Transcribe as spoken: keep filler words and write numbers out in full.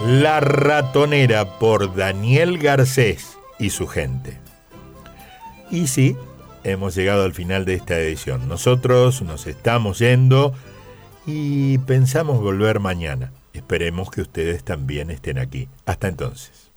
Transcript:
La Ratonera por Daniel Garcés y su gente. Y sí, hemos llegado al final de esta edición. Nosotros nos estamos yendo y pensamos volver mañana. Esperemos que ustedes también estén aquí. Hasta entonces.